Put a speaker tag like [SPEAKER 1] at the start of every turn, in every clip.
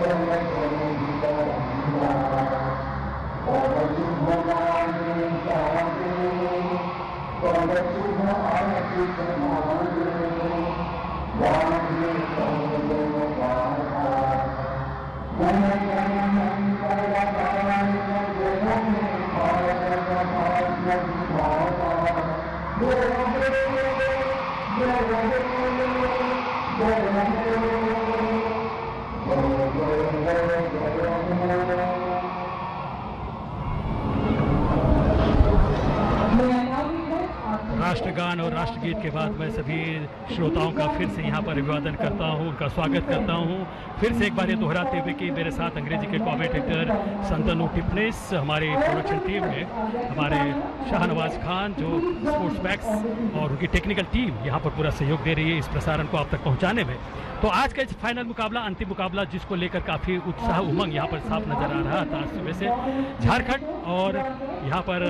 [SPEAKER 1] राष्ट्रगान और राष्ट्रगीत के बाद मैं सभी श्रोताओं का फिर से यहाँ पर अभिवादन करता हूँ, उनका स्वागत करता हूँ। फिर से एक बार ये दोहराते हुए कि मेरे साथ अंग्रेजी के कमेंटेटर संतनु टिप्नेस, हमारे प्रोडक्शन टीम में हमारे शाहनवाज खान जो स्पोर्ट्स मैक्स और उनकी टेक्निकल टीम यहाँ पर पूरा सहयोग दे रही है इस प्रसारण को आप तक पहुँचाने में। तो आज का इस फाइनल मुकाबला, अंतिम मुकाबला, जिसको लेकर काफ़ी उत्साह उमंग यहाँ पर साफ नजर आ रहा था सुबह से। झारखंड और यहाँ पर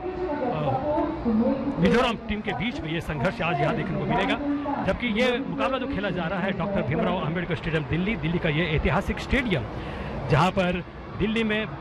[SPEAKER 1] मिजोरम टीम के बीच में ये संघर्ष आज यहाँ देखने को मिलेगा, जबकि ये मुकाबला जो खेला जा रहा है डॉक्टर भीमराव अंबेडकर स्टेडियम दिल्ली का ये ऐतिहासिक स्टेडियम, जहाँ पर दिल्ली में